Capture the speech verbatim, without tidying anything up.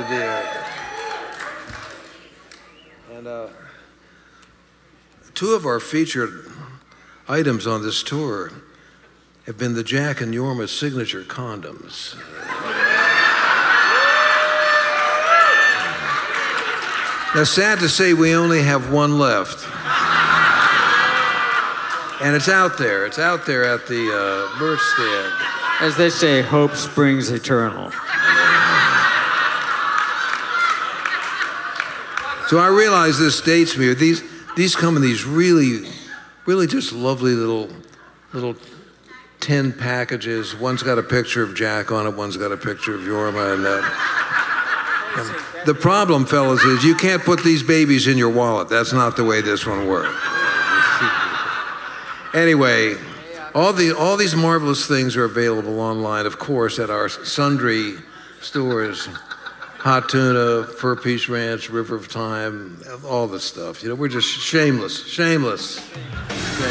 the uh, and uh, two of our featured items on this tour have been the Jack and Yorma signature condoms. Now, sad to say, we only have one left. And it's out there. It's out there at the uh, merch stand. As they say, hope springs eternal. So I realize this dates me. These these come in these really, really just lovely little little tin packages. One's got a picture of Jack on it. One's got a picture of Yorma. And, uh, and the problem, fellas, is you can't put these babies in your wallet. That's not the way this one works. Anyway, all the all these marvelous things are available online, of course, at our sundry stores. Hot Tuna, Fur Peach Ranch, River of Time, all this stuff. You know, we're just shameless, shameless.